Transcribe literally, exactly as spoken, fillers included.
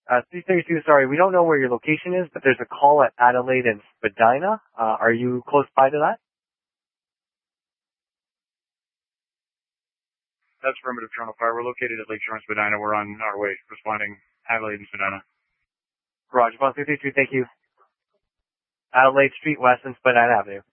Uh, three thirty-two, sorry, we don't know where your location is, but there's a call at Adelaide and Spadina. Uh, are you close by to that? That's affirmative, Toronto Fire. We're located at Lakeshore and Spadina. We're on our way, responding Adelaide and Spadina. Roger, one three thirty-two, thank you. Adelaide Street West and Spadina Avenue.